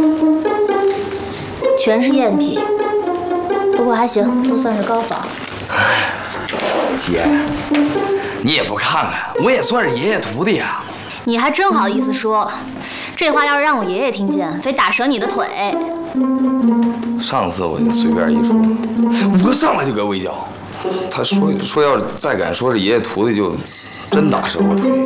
全是赝品，不过还行，都算是高仿。 姐，你也不看看，我也算是爷爷徒弟呀。 你还真好意思说，这话要是让我爷爷听见，非打折你的腿。 上次我就随便一说，吴哥上来就给我一脚，他说要是再敢说是爷爷徒弟，就真打折我腿。